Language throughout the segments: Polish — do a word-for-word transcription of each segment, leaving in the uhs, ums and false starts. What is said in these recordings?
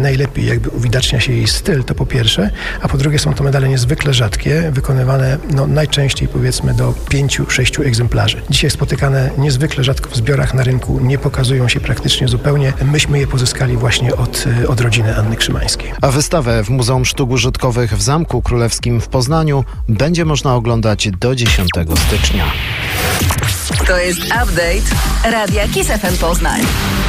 najlepiej jakby uwidacznia się jej styl, to po pierwsze, a po drugie są to medale niezwykle rzadkie, wykonywane no, najczęściej powiedzmy do pięciu, sześciu egzemplarzy. Dzisiaj spotykane niezwykle rzadko w zbiorach na rynku, nie pokazują się praktycznie zupełnie. Myśmy je pozyskali właśnie od, od rodziny Anny Krzymańskiej. A wystawę w Muzeum Sztuk Użytkowych w Zamku Królewskim w Poznaniu będzie można oglądać do dziesiątego stycznia. To jest update Radia Kiss F M Poznań.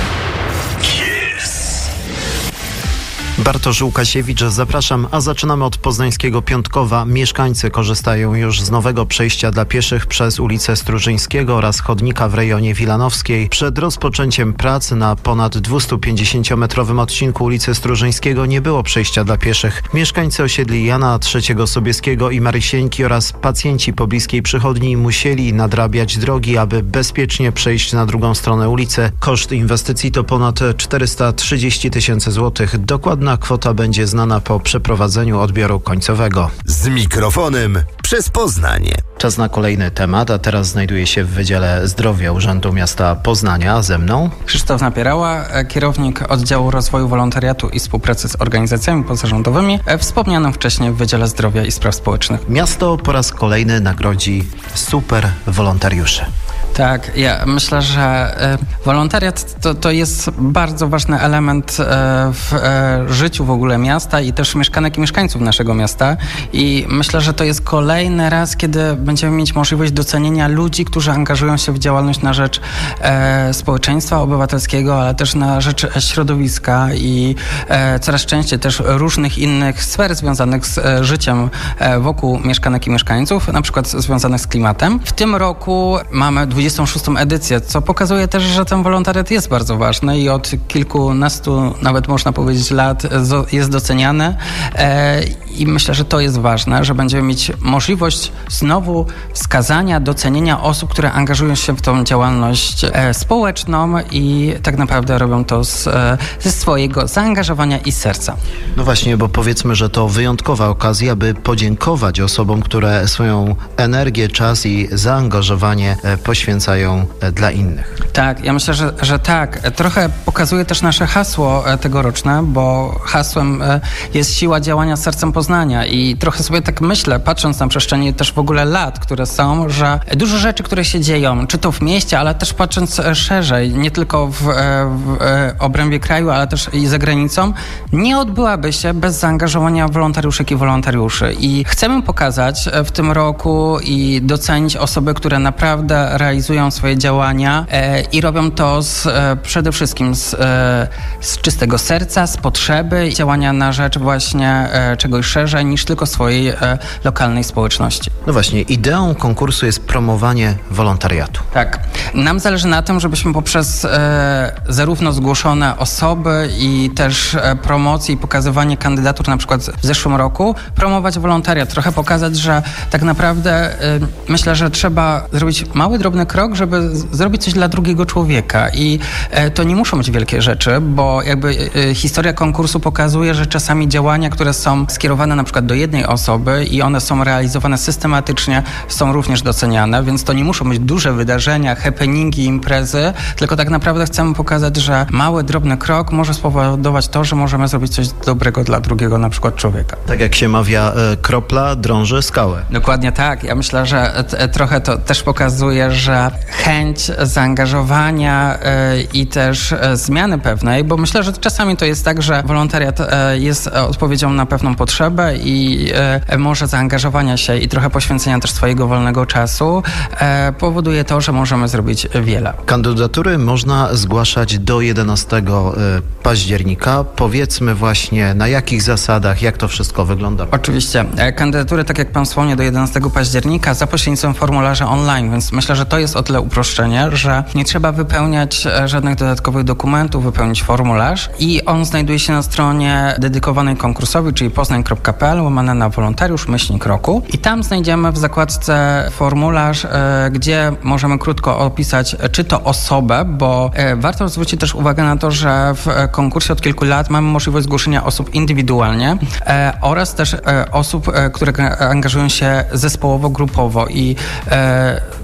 Bartosz Łukasiewicz, zapraszam, a zaczynamy od poznańskiego Piątkowa. Mieszkańcy korzystają już z nowego przejścia dla pieszych przez ulicę Strużyńskiego oraz chodnika w rejonie Wilanowskiej. Przed rozpoczęciem prac na ponad dwustupięćdziesięciometrowym odcinku ulicy Strużyńskiego nie było przejścia dla pieszych. Mieszkańcy osiedli Jana trzeciego Sobieskiego i Marysieńki oraz pacjenci pobliskiej przychodni musieli nadrabiać drogi, aby bezpiecznie przejść na drugą stronę ulicy. Koszt inwestycji to ponad czterysta trzydzieści tysięcy złotych. Dokładna kwota będzie znana po przeprowadzeniu odbioru końcowego. Z mikrofonem przez Poznań. Czas na kolejny temat, a teraz znajduję się w Wydziale Zdrowia Urzędu Miasta Poznania. Ze mną Krzysztof Napierała, kierownik Oddziału Rozwoju Wolontariatu i Współpracy z Organizacjami Pozarządowymi, wspomnianym wcześniej w Wydziale Zdrowia i Spraw Społecznych. Miasto po raz kolejny nagrodzi super wolontariuszy. Tak, ja myślę, że y, wolontariat to, to jest bardzo ważny element y, w y, życiu w ogóle miasta i też mieszkanek i mieszkańców naszego miasta i myślę, że to jest kolejny raz, kiedy będziemy mieć możliwość docenienia ludzi, którzy angażują się w działalność na rzecz y, społeczeństwa obywatelskiego, ale też na rzecz środowiska i y, coraz częściej też różnych innych sfer związanych z y, życiem y, wokół mieszkanek i mieszkańców, na przykład związanych z klimatem. W tym roku mamy dwudziestą szóstą edycję, co pokazuje też, że ten wolontariat jest bardzo ważny i od kilkunastu, nawet można powiedzieć, lat jest doceniany e, i myślę, że to jest ważne, że będziemy mieć możliwość znowu wskazania, docenienia osób, które angażują się w tą działalność e, społeczną i tak naprawdę robią to z, e, ze swojego zaangażowania i serca. No właśnie, bo powiedzmy, że to wyjątkowa okazja, by podziękować osobom, które swoją energię, czas i zaangażowanie e, poświęcają dla innych. Tak, ja myślę, że, że tak. Trochę pokazuje też nasze hasło tegoroczne, bo hasłem jest siła działania sercem Poznania i trochę sobie tak myślę, patrząc na przestrzeni też w ogóle lat, które są, że dużo rzeczy, które się dzieją, czy to w mieście, ale też patrząc szerzej, nie tylko w, w obrębie kraju, ale też i za granicą, nie odbyłaby się bez zaangażowania wolontariuszek i wolontariuszy. I chcemy pokazać w tym roku i docenić osoby, które naprawdę realizują swoje działania e, i robią to z, e, przede wszystkim z, e, z czystego serca, z potrzeby działania na rzecz właśnie e, czegoś szerzej niż tylko swojej e, lokalnej społeczności. No właśnie, ideą konkursu jest promowanie wolontariatu. Tak. Nam zależy na tym, żebyśmy poprzez e, zarówno zgłoszone osoby i też e, promocję i pokazywanie kandydatur na przykład w zeszłym roku, promować wolontariat, trochę pokazać, że tak naprawdę e, myślę, że trzeba zrobić mały, drobny krok, żeby z- zrobić coś dla drugiego człowieka i e, to nie muszą być wielkie rzeczy, bo jakby e, historia konkursu pokazuje, że czasami działania, które są skierowane na przykład do jednej osoby i one są realizowane systematycznie, są również doceniane, więc to nie muszą być duże wydarzenia, happeningi, imprezy, tylko tak naprawdę chcemy pokazać, że mały, drobny krok może spowodować to, że możemy zrobić coś dobrego dla drugiego na przykład człowieka. Tak jak się mawia, e, kropla drąży skałę. Dokładnie tak. Ja myślę, że t- trochę to też pokazuje, że chęć zaangażowania y, i też y, zmiany pewnej, bo myślę, że czasami to jest tak, że wolontariat y, jest odpowiedzią na pewną potrzebę i y, może zaangażowania się i trochę poświęcenia też swojego wolnego czasu y, powoduje to, że możemy zrobić wiele. Kandydatury można zgłaszać do jedenastego października. Powiedzmy właśnie, na jakich zasadach, jak to wszystko wygląda. Oczywiście. Kandydatury, tak jak pan wspomniał, do jedenastego października za pośrednictwem formularza online, więc myślę, że to jest o tyle uproszczenie, że nie trzeba wypełniać żadnych dodatkowych dokumentów, wypełnić formularz i on znajduje się na stronie dedykowanej konkursowi, czyli poznań kropka p l łamane na wolontariusz myślnik roku i tam znajdziemy w zakładce formularz, y, gdzie możemy krótko opisać, czy to osobę, bo y, warto zwrócić też uwagę na to, że w konkursie od kilku lat mamy możliwość zgłoszenia osób indywidualnie y, oraz też y, osób, y, które angażują się zespołowo, grupowo i y,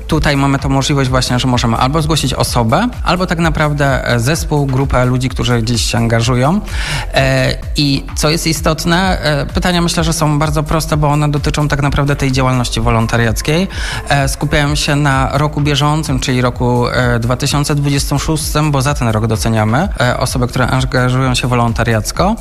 tutaj mamy tą możliwość właśnie, że możemy albo zgłosić osobę, albo tak naprawdę zespół, grupę ludzi, którzy gdzieś się angażują. I co jest istotne, pytania myślę, że są bardzo proste, bo one dotyczą tak naprawdę tej działalności wolontariackiej. Skupiają się na roku bieżącym, czyli roku dwa tysiące dwudziestym szóstym, bo za ten rok doceniamy osoby, które angażują się wolontariacko.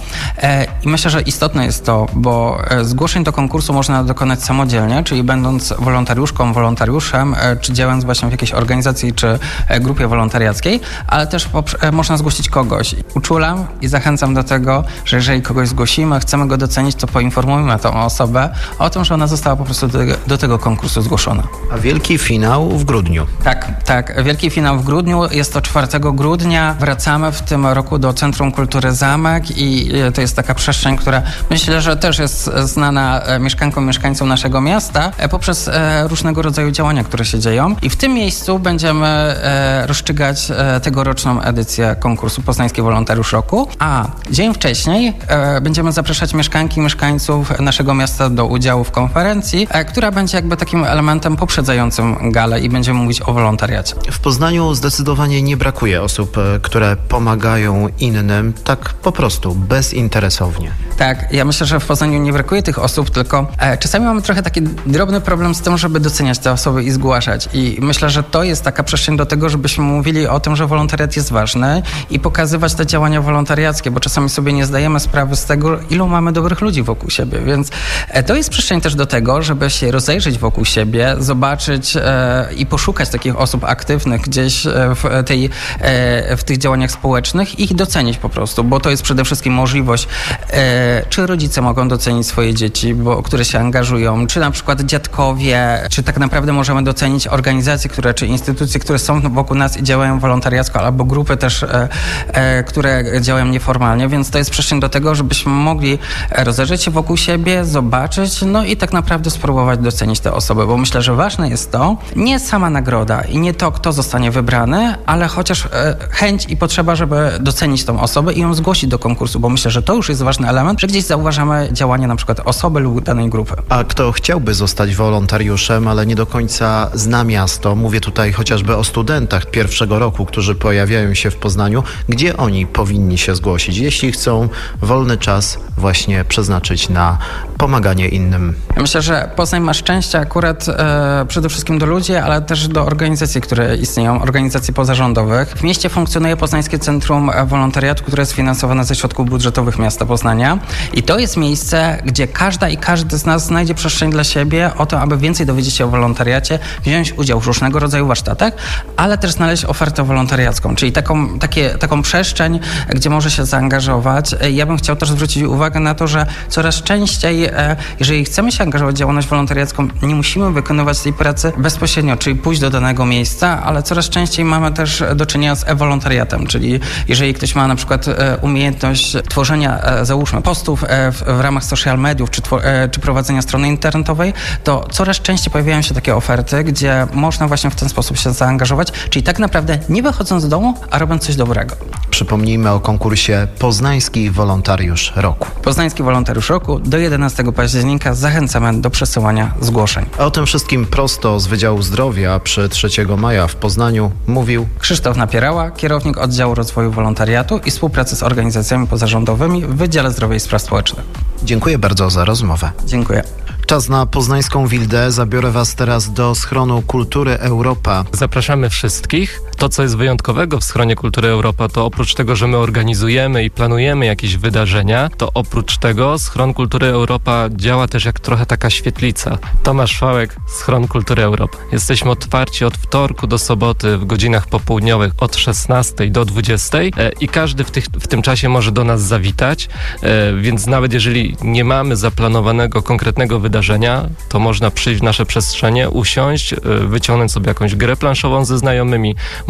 I myślę, że istotne jest to, bo zgłoszeń do konkursu można dokonać samodzielnie, czyli będąc wolontariuszką, wolontariuszem, czy działając właśnie w jakiejś organizacji, czy grupie wolontariackiej, ale też można zgłosić kogoś. Uczulam i zachęcam do tego, że jeżeli kogoś zgłosimy, chcemy go docenić, to poinformujmy tą osobę o tym, że ona została po prostu do, do tego konkursu zgłoszona. A wielki finał w grudniu. Tak, tak. Wielki finał w grudniu. Jest to czwartego grudnia. Wracamy w tym roku do Centrum Kultury Zamek i to jest taka przestrzeń, która myślę, że też jest znana mieszkankom, mieszkańcom naszego miasta poprzez różnego rodzaju działania, które się dzieją. I w tym miejscu będziemy rozstrzygać tegoroczną edycję konkursu Poznański Wolontariusz Roku, a dzień wcześniej będziemy zapraszać mieszkanki i mieszkańców naszego miasta do udziału w konferencji, która będzie jakby takim elementem poprzedzającym galę i będziemy mówić o wolontariacie. W Poznaniu zdecydowanie nie brakuje osób, które pomagają innym tak po prostu, bezinteresownie. Tak, ja myślę, że w Poznaniu nie brakuje tych osób, tylko e, czasami mamy trochę taki drobny problem z tym, żeby doceniać te osoby i zgłaszać. I myślę, że to jest taka przestrzeń do tego, żebyśmy mówili o tym, że wolontariat jest ważny i pokazywać te działania wolontariackie, bo czasami sobie nie zdajemy sprawy z tego, ilu mamy dobrych ludzi wokół siebie. Więc e, to jest przestrzeń też do tego, żeby się rozejrzeć wokół siebie, zobaczyć e, i poszukać takich osób aktywnych gdzieś w, tej, e, w tych działaniach społecznych i ich docenić po prostu, bo to jest przede wszystkim możliwość, e, czy rodzice mogą docenić swoje dzieci, bo, które się angażują, czy na przykład dziadkowie, czy tak naprawdę możemy docenić organizacje, które, czy instytucje, które są wokół nas i działają wolontariacko, albo grupy też, e, e, które działają nieformalnie, więc to jest przestrzeń do tego, żebyśmy mogli rozejrzeć się wokół siebie, zobaczyć, no i tak naprawdę spróbować docenić te osoby, bo myślę, że ważne jest to, nie sama nagroda i nie to, kto zostanie wybrany, ale chociaż e, chęć i potrzeba, żeby docenić tą osobę i ją zgłosić do konkursu, bo myślę, że to już jest ważny element, że gdzieś zauważamy działanie na przykład osoby lub danej grupy. A kto chciałby zostać wolontariuszem, ale nie do końca zna miasto, mówię tutaj chociażby o studentach pierwszego roku, którzy pojawiają się w Poznaniu, gdzie oni powinni się zgłosić, jeśli chcą wolny czas właśnie przeznaczyć na pomaganie innym? Ja myślę, że Poznań ma szczęście akurat e, przede wszystkim do ludzi, ale też do organizacji, które istnieją, organizacji pozarządowych. W mieście funkcjonuje Poznańskie Centrum Wolontariatu, które jest finansowane ze środków budżetowych miasta Poznania. I to jest miejsce, gdzie każda i każdy z nas znajdzie przestrzeń dla siebie o to, aby więcej dowiedzieć się o wolontariacie, wziąć udział w różnego rodzaju warsztatach, ale też znaleźć ofertę wolontariacką, czyli taką, takie, taką przestrzeń, gdzie może się zaangażować. Ja bym chciał też zwrócić uwagę na to, że coraz częściej, jeżeli chcemy się angażować w działalność wolontariacką, nie musimy wykonywać tej pracy bezpośrednio, czyli pójść do danego miejsca, ale coraz częściej mamy też do czynienia z e-wolontariatem, czyli jeżeli ktoś ma na przykład umiejętność tworzenia, załóżmy, postów w, w ramach social mediów, czy, czy prowadzenia strony internetowej, to coraz częściej pojawiają się takie oferty, gdzie można właśnie w ten sposób się zaangażować, czyli tak naprawdę nie wychodząc z domu, a robiąc coś dobrego. Przypomnijmy o konkursie Poznański Wolontariusz Roku. Poznański Wolontariusz Roku do jedenastego października zachęcamy do przesyłania zgłoszeń. A o tym wszystkim prosto z Wydziału Zdrowia przy trzeciego maja w Poznaniu mówił Krzysztof Napierała, kierownik Oddziału Rozwoju Wolontariatu i Współpracy z Organizacjami Pozarządowymi w Wydziale Zdrowia i Spraw Społecznych. Dziękuję bardzo za rozmowę. Dziękuję. Czas na poznańską Wildę. Zabiorę Was teraz do Schronu Kultury Europa. Zapraszamy wszystkich. To, co jest wyjątkowego w Schronie Kultury Europa, to oprócz tego, że my organizujemy i planujemy jakieś wydarzenia, to oprócz tego Schron Kultury Europa działa też jak trochę taka świetlica. Tomasz Fałek, Schron Kultury Europa. Jesteśmy otwarci od wtorku do soboty w godzinach popołudniowych od szesnastej do dwudziestej i każdy w, tych, w tym czasie może do nas zawitać, więc nawet jeżeli nie mamy zaplanowanego konkretnego wydarzenia, to można przyjść w nasze przestrzenie, usiąść, wyciągnąć sobie jakąś grę planszową ze znajomymi,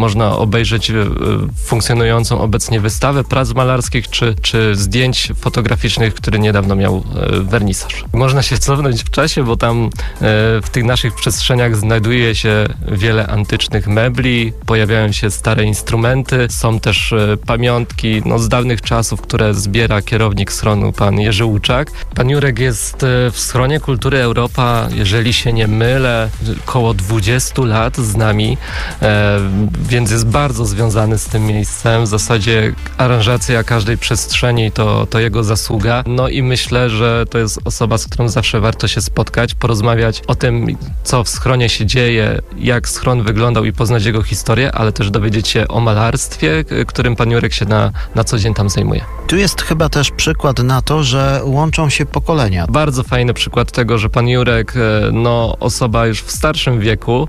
można obejrzeć funkcjonującą obecnie wystawę prac malarskich czy, czy zdjęć fotograficznych, który niedawno miał wernisaż. Można się cofnąć w czasie, bo tam w tych naszych przestrzeniach znajduje się wiele antycznych mebli, pojawiają się stare instrumenty, są też pamiątki no, z dawnych czasów, które zbiera kierownik schronu, pan Jerzy Łuczak. Pan Jurek jest w Schronie Kultury Europa, jeżeli się nie mylę, około dwudziestu lat z nami, e, więc jest bardzo związany z tym miejscem. W zasadzie aranżacja każdej przestrzeni to, to jego zasługa. No i myślę, że to jest osoba, z którą zawsze warto się spotkać, porozmawiać o tym, co w schronie się dzieje, jak schron wyglądał i poznać jego historię, ale też dowiedzieć się o malarstwie, którym pan Jurek się na, na co dzień tam zajmuje. Tu jest chyba też przykład na to, że łączą się pokolenia. Bardzo fajny przykład tego, że pan Jurek, no osoba już w starszym wieku,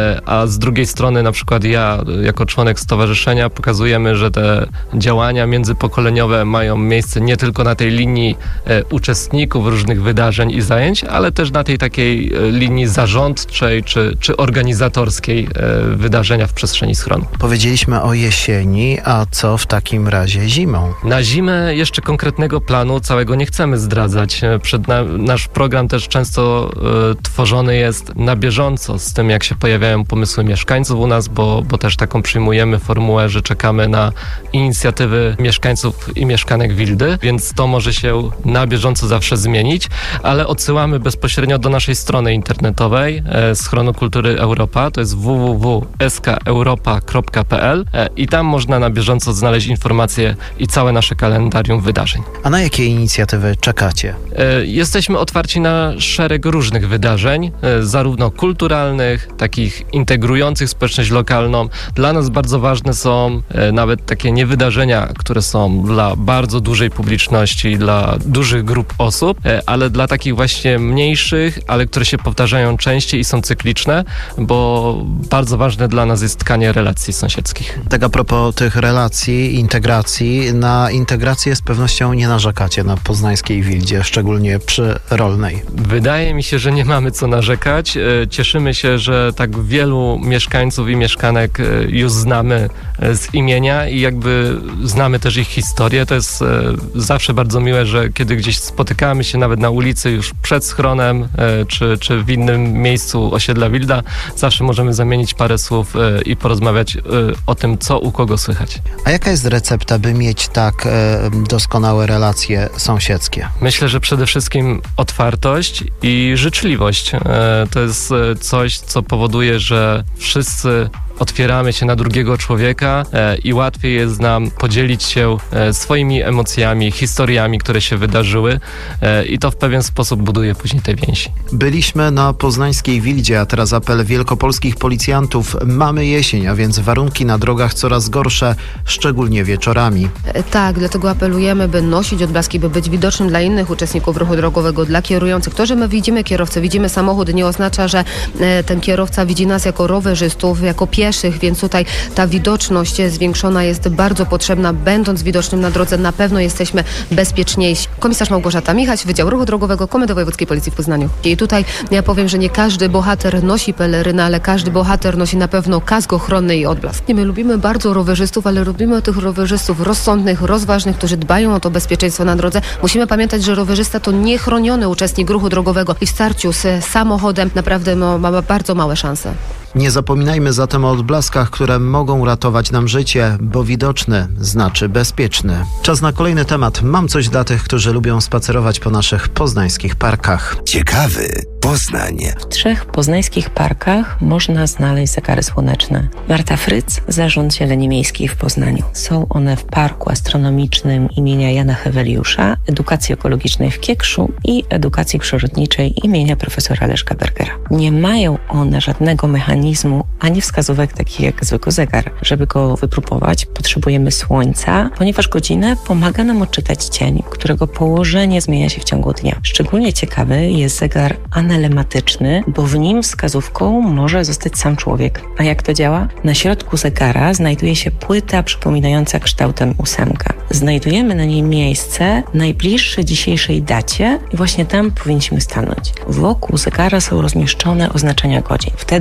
a z drugiej strony na przykład ja, jako członek stowarzyszenia, pokazujemy, że te działania międzypokoleniowe mają miejsce nie tylko na tej linii uczestników różnych wydarzeń i zajęć, ale też na tej takiej linii zarządczej czy, czy organizatorskiej wydarzenia w przestrzeni schronu. Powiedzieliśmy o jesieni, a co w takim razie zimą? Na zimę jeszcze konkretnego planu całego nie chcemy zdradzać. Przed na, nasz program też często y, tworzony jest na bieżąco z tym, jak się pojawiają pomysły mieszkańców u nas, bo, bo też taką przyjmujemy formułę, że czekamy na inicjatywy mieszkańców i mieszkanek Wildy, więc to może się na bieżąco zawsze zmienić, ale odsyłamy bezpośrednio do naszej strony internetowej e, Schronu Kultury Europa, to jest w w w kropka s k europa kropka p l e, i tam można na bieżąco znaleźć informacje i całe nasze kalendarium wydarzeń. A na jakie inicjatywy czekacie? E, jesteśmy otwarci na szereg różnych wydarzeń, e, zarówno kulturalnych, takich integrujących społeczność lokalną. Dla nas bardzo ważne są e, nawet takie niewydarzenia, które są dla bardzo dużej publiczności, dla dużych grup osób, e, ale dla takich właśnie mniejszych, ale które się powtarzają częściej i są cykliczne, bo bardzo ważne dla nas jest tkanie relacji sąsiedzkich. Tak a propos tych relacji, integracji, na integrację z pewnością nie narzekacie na poznańskiej Wildzie, szczególnie przy Rolnej. Wydaje mi się, że nie mamy co narzekać. Cieszymy się, że tak wielu mieszkańców i mieszkanek już znamy z imienia i jakby znamy też ich historię. To jest zawsze bardzo miłe, że kiedy gdzieś spotykamy się nawet na ulicy już przed schronem czy, czy w innym miejscu osiedla Wilda, zawsze możemy zamienić parę słów i porozmawiać o tym, co u kogo słychać. A jaka jest recepta, by mieć tak e, doskonałe relacje sąsiedzkie? Myślę, że przede wszystkim otwartość i życzliwość. E, to jest coś, co powoduje, że wszyscy otwieramy się na drugiego człowieka e, i łatwiej jest nam podzielić się e, swoimi emocjami, historiami, które się wydarzyły e, i to w pewien sposób buduje później te więzi. Byliśmy na poznańskiej Wildzie, a teraz apel wielkopolskich policjantów. Mamy jesień, a więc warunki na drogach coraz gorsze, szczególnie wieczorami. Tak, dlatego apelujemy, by nosić odblaski, by być widocznym dla innych uczestników ruchu drogowego, dla kierujących. To, że my widzimy kierowcę, widzimy samochód, nie oznacza, że e, ten kierowca widzi nas jako rowerzystów, jako pieszych, więc tutaj ta widoczność zwiększona jest bardzo potrzebna. Będąc widocznym na drodze, na pewno jesteśmy bezpieczniejsi. Komisarz Małgorzata Michać, Wydział Ruchu Drogowego Komendy Wojewódzkiej Policji w Poznaniu. I tutaj ja powiem, że nie każdy bohater nosi pelerynę, ale każdy bohater nosi na pewno kask ochronny i odblask. My lubimy bardzo rowerzystów, ale lubimy tych rowerzystów rozsądnych, rozważnych, którzy dbają o to bezpieczeństwo na drodze. Musimy pamiętać, że rowerzysta to niechroniony uczestnik ruchu drogowego i w starciu z samochodem naprawdę ma, ma bardzo małe szanse. Nie zapominajmy zatem o odblaskach, które mogą ratować nam życie, bo widoczny znaczy bezpieczny. Czas na kolejny temat. Mam coś dla tych, którzy lubią spacerować po naszych poznańskich parkach. Ciekawy Poznań. W trzech poznańskich parkach można znaleźć zegary słoneczne. Marta Fryc, Zarząd Zieleni Miejskiej w Poznaniu. Są one w Parku Astronomicznym imienia Jana Heweliusza, Edukacji Ekologicznej w Kiekszu i Edukacji Przyrodniczej imienia profesora Leszka Bergera. Nie mają one żadnego mechanizmu ani wskazówek takich jak zwykły zegar. Żeby go wypróbować, potrzebujemy słońca, ponieważ godzinę pomaga nam odczytać cień, którego położenie zmienia się w ciągu dnia. Szczególnie ciekawy jest zegar anelematyczny, bo w nim wskazówką może zostać sam człowiek. A jak to działa? Na środku zegara znajduje się płyta przypominająca kształtem ósemkę. Znajdujemy na niej miejsce najbliższe dzisiejszej dacie i właśnie tam powinniśmy stanąć. Wokół zegara są rozmieszczone oznaczenia godzin. Wtedy, kiedy staniemy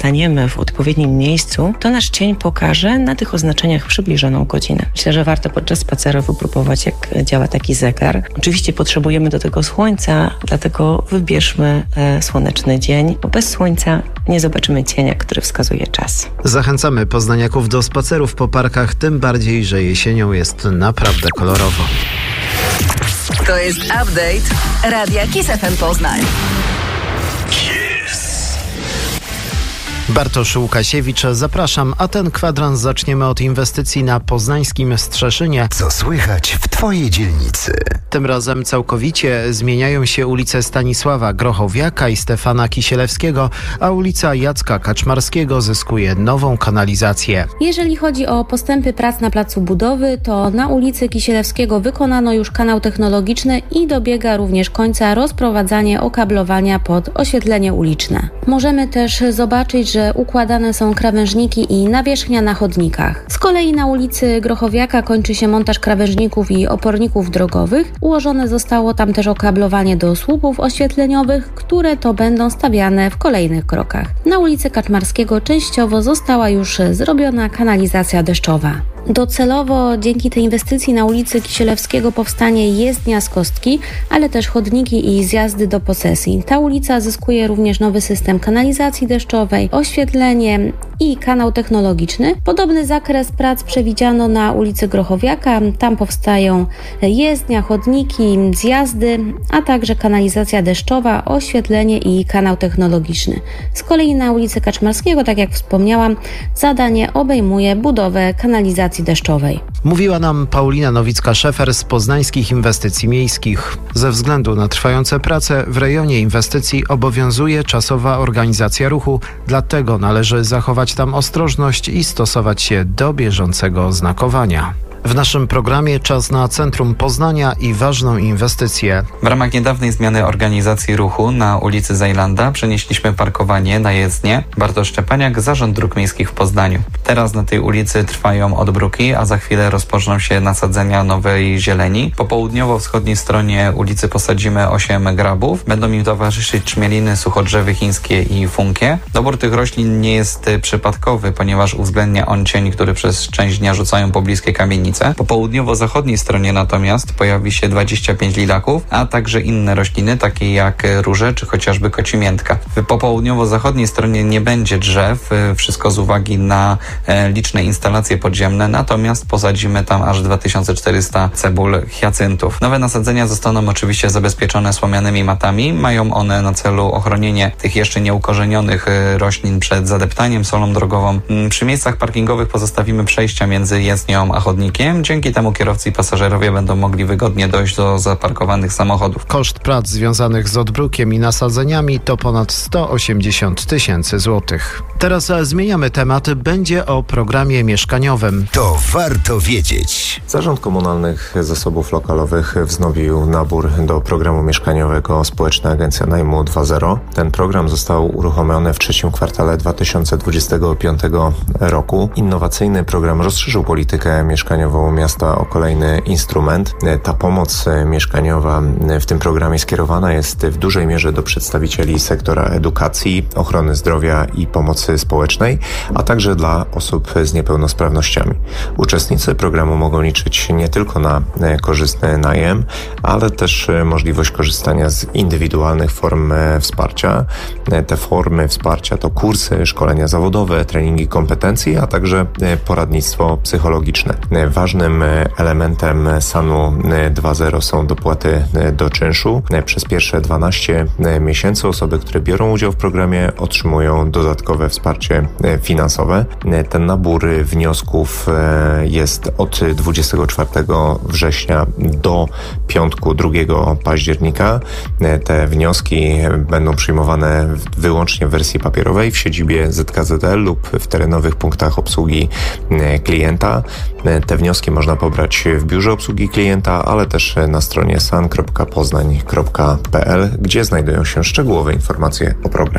staniemy w odpowiednim miejscu, to nasz cień pokaże na tych oznaczeniach przybliżoną godzinę. Myślę, że warto podczas spaceru wypróbować, jak działa taki zegar. Oczywiście potrzebujemy do tego słońca, dlatego wybierzmy e, słoneczny dzień, bo bez słońca nie zobaczymy cienia, który wskazuje czas. Zachęcamy poznaniaków do spacerów po parkach, tym bardziej, że jesienią jest naprawdę kolorowo. To jest update Radia Kiss F M Poznań. Bartosz Łukasiewicz, zapraszam, a ten kwadrans zaczniemy od inwestycji na poznańskim Strzeszynie. Co słychać w twojej dzielnicy? Tym razem całkowicie zmieniają się ulice Stanisława Grochowiaka i Stefana Kisielewskiego, a ulica Jacka Kaczmarskiego zyskuje nową kanalizację. Jeżeli chodzi o postępy prac na placu budowy, to na ulicy Kisielewskiego wykonano już kanał technologiczny i dobiega również końca rozprowadzanie okablowania pod oświetlenie uliczne. Możemy też zobaczyć, że układane są krawężniki i nawierzchnia na chodnikach. Z kolei na ulicy Grochowiaka kończy się montaż krawężników i oporników drogowych. Ułożone zostało tam też okablowanie do słupów oświetleniowych, które to będą stawiane w kolejnych krokach. Na ulicy Kaczmarskiego częściowo została już zrobiona kanalizacja deszczowa. Docelowo dzięki tej inwestycji na ulicy Kisielewskiego powstanie jezdnia z kostki, ale też chodniki i zjazdy do posesji. Ta ulica zyskuje również nowy system kanalizacji deszczowej, oświetlenie i kanał technologiczny. Podobny zakres prac przewidziano na ulicy Grochowiaka. Tam powstają jezdnia, chodniki, zjazdy, a także kanalizacja deszczowa, oświetlenie i kanał technologiczny. Z kolei na ulicy Kaczmarskiego, tak jak wspomniałam, zadanie obejmuje budowę kanalizacji deszczowej. Mówiła nam Paulina Nowicka-Szefer z Poznańskich Inwestycji Miejskich. Ze względu na trwające prace w rejonie inwestycji obowiązuje czasowa organizacja ruchu, dlatego należy zachować tam ostrożność i stosować się do bieżącego oznakowania. W naszym programie czas na Centrum Poznania i ważną inwestycję. W ramach niedawnej zmiany organizacji ruchu na ulicy Zajlanda przenieśliśmy parkowanie na jezdnię. Bartosz Szczepaniak, Zarząd Dróg Miejskich w Poznaniu. Teraz na tej ulicy trwają odbruki, a za chwilę rozpoczną się nasadzenia nowej zieleni. Po południowo-wschodniej stronie ulicy posadzimy osiem grabów. Będą im towarzyszyć trzmieliny, suchodrzewy chińskie i funkie. Dobór tych roślin nie jest przypadkowy, ponieważ uwzględnia on cień, który przez część dnia rzucają pobliskie kamienice. Po południowo-zachodniej stronie natomiast pojawi się dwadzieścia pięć lilaków, a także inne rośliny, takie jak róże czy chociażby kocimiętka. Po południowo-zachodniej stronie nie będzie drzew, wszystko z uwagi na liczne instalacje podziemne, natomiast posadzimy tam aż dwa tysiące czterysta cebul hiacyntów. Nowe nasadzenia zostaną oczywiście zabezpieczone słomianymi matami. Mają one na celu ochronienie tych jeszcze nieukorzenionych roślin przed zadeptaniem solą drogową. Przy miejscach parkingowych pozostawimy przejścia między jezdnią a chodnikiem. Dzięki temu kierowcy i pasażerowie będą mogli wygodnie dojść do zaparkowanych samochodów. Koszt prac związanych z odbrukiem i nasadzeniami to ponad sto osiemdziesiąt tysięcy złotych. Teraz zmieniamy temat. Będzie o programie mieszkaniowym. To warto wiedzieć. Zarząd Komunalnych Zasobów Lokalowych wznowił nabór do programu mieszkaniowego Społeczna Agencja Najmu dwa zero. Ten program został uruchomiony w trzecim kwartale dwa tysiące dwudziestego piątego roku. Innowacyjny program rozszerzył politykę mieszkaniową miasta o kolejny instrument. Ta pomoc mieszkaniowa w tym programie skierowana jest w dużej mierze do przedstawicieli sektora edukacji, ochrony zdrowia i pomocy społecznej, a także dla osób z niepełnosprawnościami. Uczestnicy programu mogą liczyć nie tylko na korzystny najem, ale też możliwość korzystania z indywidualnych form wsparcia. Te formy wsparcia to kursy, szkolenia zawodowe, treningi kompetencji, a także poradnictwo psychologiczne. Ważnym elementem SAN-u dwa zero są dopłaty do czynszu. Przez pierwsze dwanaście miesięcy osoby, które biorą udział w programie, otrzymują dodatkowe wsparcie finansowe. Ten nabór wniosków jest od dwudziestego czwartego września do piątku drugiego października. Te wnioski będą przyjmowane wyłącznie w wersji papierowej w siedzibie Z K Z L lub w terenowych punktach obsługi klienta. Te wnioski można pobrać w biurze obsługi klienta, ale też na stronie san kropka poznań kropka p l, gdzie znajdują się szczegółowe informacje o programie.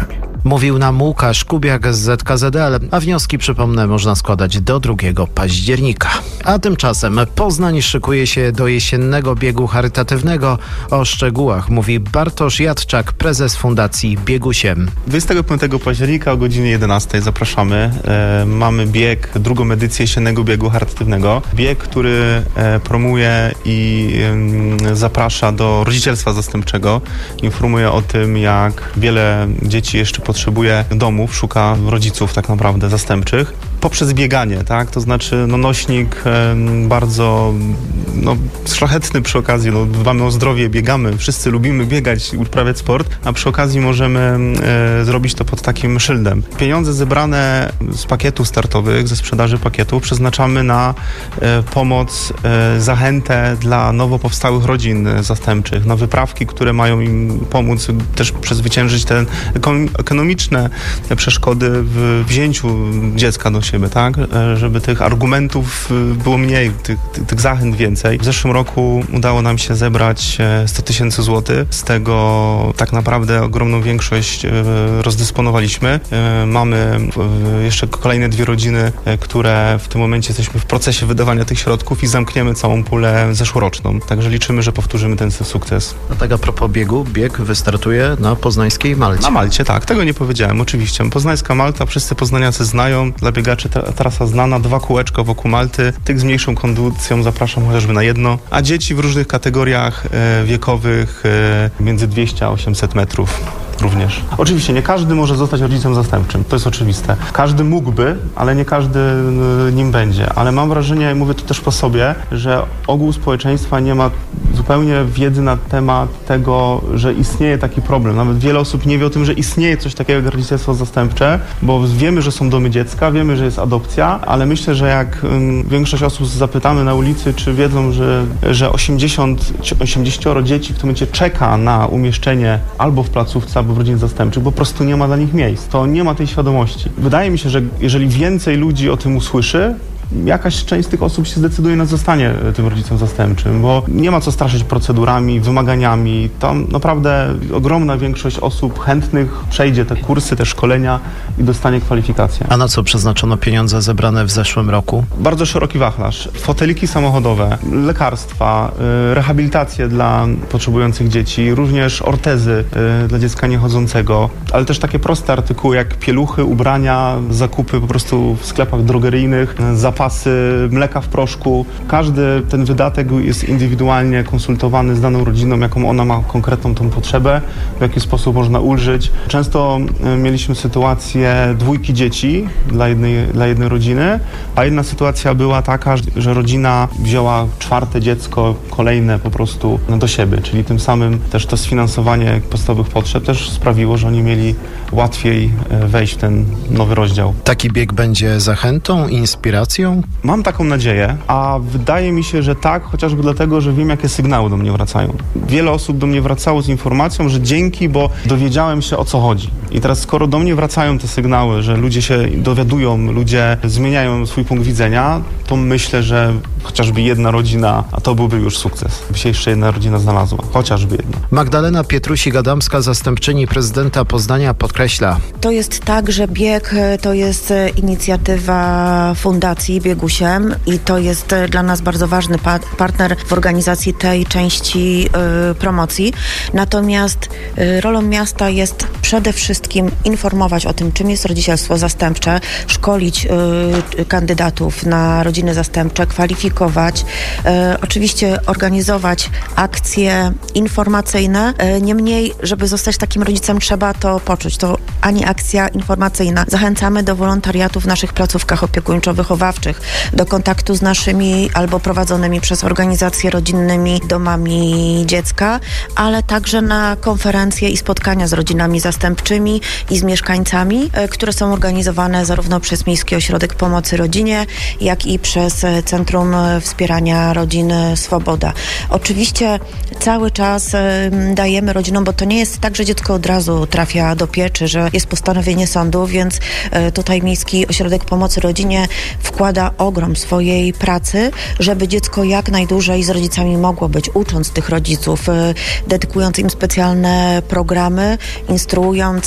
Mówił nam Łukasz Kubiak z Z K Z L, a wnioski, przypomnę, można składać do drugiego października. A tymczasem Poznań szykuje się do jesiennego biegu charytatywnego. O szczegółach mówi Bartosz Jadczak, prezes Fundacji Biegusiem. dwudziestego piątego października o godzinie jedenastej zapraszamy. E, mamy bieg, drugą edycję jesiennego biegu charytatywnego. Bieg, który e, promuje i e, zaprasza do rodzicielstwa zastępczego. Informuje o tym, jak wiele dzieci jeszcze potrzebuje domów, szuka rodziców tak naprawdę zastępczych. Poprzez bieganie, tak? To znaczy no, nośnik e, bardzo no, szlachetny przy okazji. No, dbamy o zdrowie, biegamy, wszyscy lubimy biegać, uprawiać sport, a przy okazji możemy e, zrobić to pod takim szyldem. Pieniądze zebrane z pakietów startowych, ze sprzedaży pakietów przeznaczamy na e, pomoc, e, zachętę dla nowo powstałych rodzin zastępczych, na wyprawki, które mają im pomóc też przezwyciężyć te ekonomiczne przeszkody w wzięciu dziecka do siebie, tak? Żeby tych argumentów było mniej, tych, tych, tych zachęt więcej. W zeszłym roku udało nam się zebrać sto tysięcy złotych. Z tego tak naprawdę ogromną większość rozdysponowaliśmy. Mamy jeszcze kolejne dwie rodziny, które w tym momencie jesteśmy w procesie wydawania tych środków i zamkniemy całą pulę zeszłoroczną. Także liczymy, że powtórzymy ten sukces. A tak a propos biegu, bieg wystartuje na poznańskiej Malcie. Na Malcie, tak. Tego nie powiedziałem, oczywiście. Poznańska Malta, wszyscy poznaniacy znają. Dla biegaczy trasa znana, dwa kółeczka wokół Malty. Tych z mniejszą kondycją zapraszam chociażby na jedno. A dzieci w różnych kategoriach e, wiekowych e, między dwieście a osiemset metrów. Również. Oczywiście nie każdy może zostać rodzicem zastępczym, to jest oczywiste. Każdy mógłby, ale nie każdy nim będzie. Ale mam wrażenie, i mówię to też po sobie, że ogół społeczeństwa nie ma zupełnie wiedzy na temat tego, że istnieje taki problem. Nawet wiele osób nie wie o tym, że istnieje coś takiego jak rodzicielstwo zastępcze, bo wiemy, że są domy dziecka, wiemy, że jest adopcja, ale myślę, że jak um, większość osób zapytamy na ulicy, czy wiedzą, że, że osiemdziesiąt, osiemdziesiąt dzieci w tym momencie czeka na umieszczenie albo w placówce, albo w rodzinie zastępczych, bo po prostu nie ma dla nich miejsc. To nie ma tej świadomości. Wydaje mi się, że jeżeli więcej ludzi o tym usłyszy, jakaś część z tych osób się zdecyduje na zostanie tym rodzicem zastępczym, bo nie ma co straszyć procedurami, wymaganiami. Tam naprawdę ogromna większość osób chętnych przejdzie te kursy, te szkolenia i dostanie kwalifikację. A na co przeznaczono pieniądze zebrane w zeszłym roku? Bardzo szeroki wachlarz. Foteliki samochodowe, lekarstwa, rehabilitacje dla potrzebujących dzieci, również ortezy dla dziecka niechodzącego, ale też takie proste artykuły jak pieluchy, ubrania, zakupy po prostu w sklepach drogeryjnych, zapasy mleka w proszku. Każdy ten wydatek jest indywidualnie konsultowany z daną rodziną, jaką ona ma konkretną tą potrzebę, w jaki sposób można ulżyć. Często mieliśmy sytuację dwójki dzieci dla jednej, dla jednej rodziny, a jedna sytuacja była taka, że rodzina wzięła czwarte dziecko, kolejne po prostu do siebie, czyli tym samym też to sfinansowanie podstawowych potrzeb też sprawiło, że oni mieli łatwiej wejść w ten nowy rozdział. Taki bieg będzie zachętą, inspiracją? Mam taką nadzieję, a wydaje mi się, że tak, chociażby dlatego, że wiem, jakie sygnały do mnie wracają. Wiele osób do mnie wracało z informacją, że dzięki, bo dowiedziałem się, o co chodzi. I teraz skoro do mnie wracają te sygnały, że ludzie się dowiadują, ludzie zmieniają swój punkt widzenia, to myślę, że chociażby jedna rodzina, a to byłby już sukces. By się jeszcze jedna rodzina znalazła. Chociażby jedna. Magdalena Pietrusik-Adamska, zastępczyni prezydenta Poznania, podkreśla. To jest tak, że bieg to jest inicjatywa Fundacji Biegusiem i to jest dla nas bardzo ważny pa- partner w organizacji tej części y, promocji. Natomiast y, rolą miasta jest przede wszystkim informować o tym, czym jest rodzicielstwo zastępcze, szkolić y, kandydatów na rodziny zastępcze, kwalifikować, y, oczywiście organizować akcje informacyjne. Y, niemniej, żeby zostać takim rodzicem, trzeba to poczuć. To ani akcja informacyjna. Zachęcamy do wolontariatu w naszych placówkach opiekuńczo-wychowawczych, do kontaktu z naszymi albo prowadzonymi przez organizacje rodzinnymi domami dziecka, ale także na konferencje i spotkania z rodzinami zastępczymi i z mieszkańcami, które są organizowane zarówno przez Miejski Ośrodek Pomocy Rodzinie, jak i przez Centrum Wspierania Rodziny Swoboda. Oczywiście cały czas dajemy rodzinom, bo to nie jest tak, że dziecko od razu trafia do pieczy, że jest postanowienie sądu, więc tutaj Miejski Ośrodek Pomocy Rodzinie wkłada ogrom swojej pracy, żeby dziecko jak najdłużej z rodzicami mogło być, ucząc tych rodziców, dedykując im specjalne programy, instruując,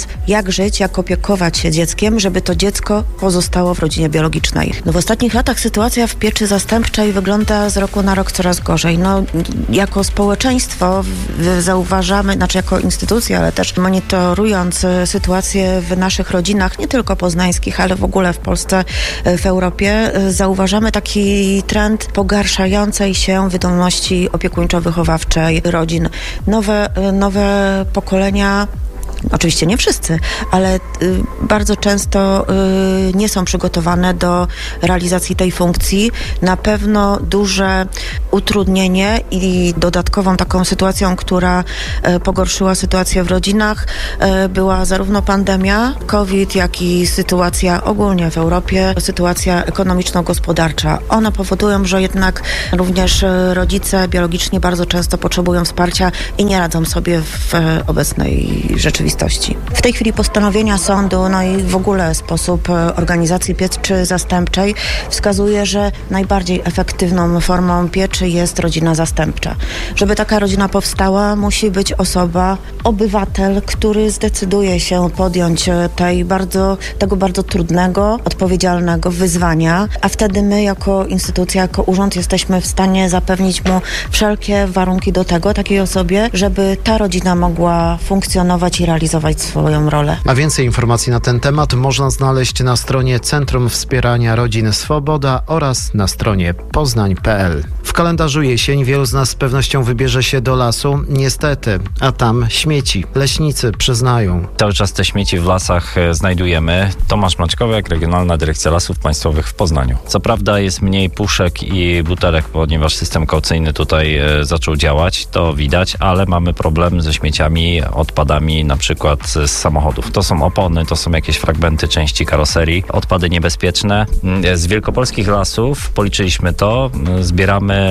jak żyć, jak opiekować się dzieckiem, żeby to dziecko pozostało w rodzinie biologicznej. No w ostatnich latach sytuacja w pieczy zastępczej wygląda z roku na rok coraz gorzej. No, jako społeczeństwo zauważamy, znaczy jako instytucja, ale też monitorując sytuację w naszych rodzinach, nie tylko poznańskich, ale w ogóle w Polsce, w Europie, zauważamy taki trend pogarszającej się wydolności opiekuńczo-wychowawczej rodzin. Nowe, nowe pokolenia, oczywiście nie wszyscy, ale y, bardzo często y, nie są przygotowane do realizacji tej funkcji. Na pewno duże utrudnienie i dodatkową taką sytuacją, która y, pogorszyła sytuację w rodzinach, y, była zarówno pandemia COVID, jak i sytuacja ogólnie w Europie, sytuacja ekonomiczno-gospodarcza. One powodują, że jednak również y, rodzice biologiczni bardzo często potrzebują wsparcia i nie radzą sobie w y, obecnej rzeczywistości. W tej chwili postanowienia sądu, no i w ogóle sposób organizacji pieczy zastępczej wskazuje, że najbardziej efektywną formą pieczy jest rodzina zastępcza. Żeby taka rodzina powstała, musi być osoba, obywatel, który zdecyduje się podjąć tej bardzo, tego bardzo trudnego, odpowiedzialnego wyzwania, a wtedy my jako instytucja, jako urząd jesteśmy w stanie zapewnić mu wszelkie warunki do tego, takiej osobie, żeby ta rodzina mogła funkcjonować i realizować swoją rolę. A więcej informacji na ten temat można znaleźć na stronie Centrum Wspierania Rodzin Swoboda oraz na stronie poznań kropka p l. W kalendarzu jesień wielu z nas z pewnością wybierze się do lasu, niestety, a tam śmieci. Leśnicy przyznają. Cały czas te śmieci w lasach znajdujemy. Tomasz Maćkowiak, Regionalna Dyrekcja Lasów Państwowych w Poznaniu. Co prawda jest mniej puszek i butelek, ponieważ system kaucyjny tutaj e, zaczął działać, to widać, ale mamy problem ze śmieciami, odpadami na przykład z samochodów. To są opony, to są jakieś fragmenty części karoserii, odpady niebezpieczne. Z wielkopolskich lasów, policzyliśmy to, zbieramy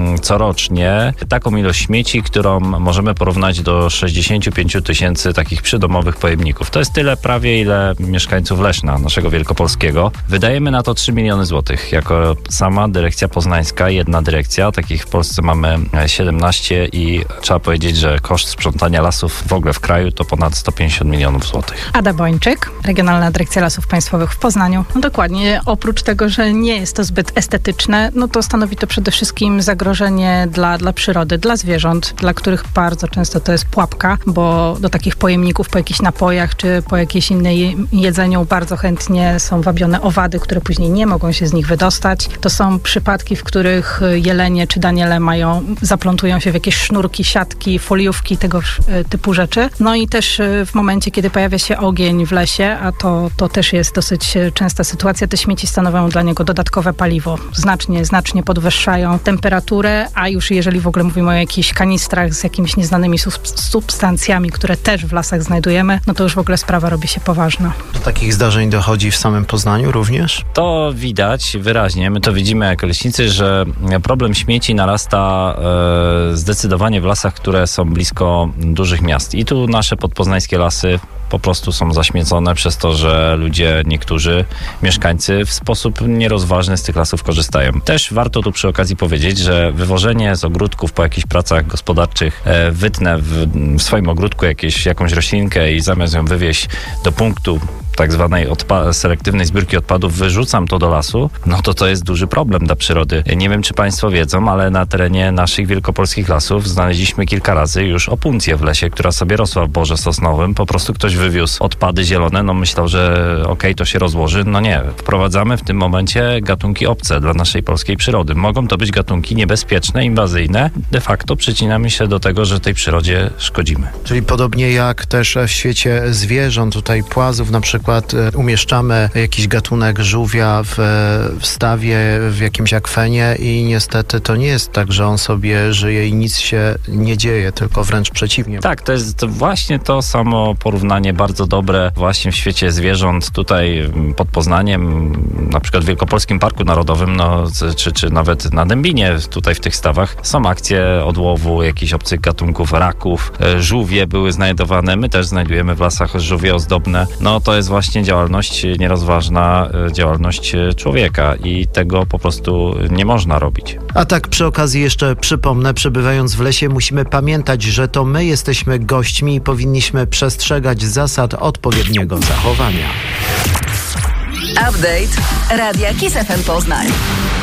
corocznie taką ilość śmieci, którą możemy porównać do sześćdziesiąt pięć tysięcy takich przydomowych pojemników. To jest tyle prawie, ile mieszkańców Leszna, naszego wielkopolskiego. Wydajemy na to trzy miliony złotych. Jako sama dyrekcja poznańska, jedna dyrekcja, takich w Polsce mamy siedemnaście i trzeba powiedzieć, że koszt sprzątania lasów w ogóle w kraju to ponad sto pięćdziesiąt milionów złotych. Ada Bończyk, Regionalna Dyrekcja Lasów Państwowych w Poznaniu. No dokładnie, oprócz tego, że nie jest to zbyt estetyczne, no to stanowi to przede wszystkim zagrożenie dla, dla przyrody, dla zwierząt, dla których bardzo często to jest pułapka, bo do takich pojemników po jakichś napojach czy po jakiejś innej jedzeniu bardzo chętnie są wabione owady, które później nie mogą się z nich wydostać. To są przypadki, w których jelenie czy daniele mają, zaplątują się w jakieś sznurki, siatki, foliówki, tego typu rzeczy. No i też w momencie, kiedy pojawia się ogień w lesie, a to, to też jest dosyć częsta sytuacja, te śmieci stanowią dla niego dodatkowe paliwo. Znacznie, znacznie podwyższają temperaturę, a już jeżeli w ogóle mówimy o jakichś kanistrach z jakimiś nieznanymi substancjami, które też w lasach znajdujemy, no to już w ogóle sprawa robi się poważna. Do takich zdarzeń dochodzi w samym Poznaniu również? To widać wyraźnie. My to widzimy jako leśnicy, że problem śmieci narasta e, zdecydowanie w lasach, które są blisko dużych miast. I tu nasze podpoznańskie lasy po prostu są zaśmiecone przez to, że ludzie, niektórzy mieszkańcy w sposób nierozważny z tych lasów korzystają. Też warto tu przy okazji powiedzieć, że wywożenie z ogródków po jakichś pracach gospodarczych, e, wytnę w, w swoim ogródku jakieś, jakąś roślinkę i zamiast ją wywieźć do punktu tak zwanej odpa- selektywnej zbiórki odpadów, wyrzucam to do lasu, no to to jest duży problem dla przyrody. Nie wiem, czy państwo wiedzą, ale na terenie naszych wielkopolskich lasów znaleźliśmy kilka razy już opuncję w lesie, która sobie rosła w borze sosnowym. Po prostu ktoś wywiózł odpady zielone, no myślał, że okej, okay, to się rozłoży. No nie. Wprowadzamy w tym momencie gatunki obce dla naszej polskiej przyrody. Mogą to być gatunki niebezpieczne, inwazyjne. De facto przycinamy się do tego, że tej przyrodzie szkodzimy. Czyli podobnie jak też w świecie zwierząt, tutaj płazów na przykład, umieszczamy jakiś gatunek żółwia w, w stawie, w jakimś akwenie i niestety to nie jest tak, że on sobie żyje i nic się nie dzieje, tylko wręcz przeciwnie. Tak, to jest właśnie to samo porównanie bardzo dobre właśnie w świecie zwierząt. Tutaj pod Poznaniem, na przykład w Wielkopolskim Parku Narodowym, no, czy, czy nawet na Dębinie, tutaj w tych stawach są akcje odłowu jakichś obcych gatunków raków. Żółwie były znajdowane, my też znajdujemy w lasach żółwie ozdobne. No to jest właśnie właśnie działalność nierozważna, działalność człowieka i tego po prostu nie można robić. A tak przy okazji jeszcze przypomnę, przebywając w lesie musimy pamiętać, że to my jesteśmy gośćmi i powinniśmy przestrzegać zasad odpowiedniego zachowania. Update Radia Kiss F M Poznań.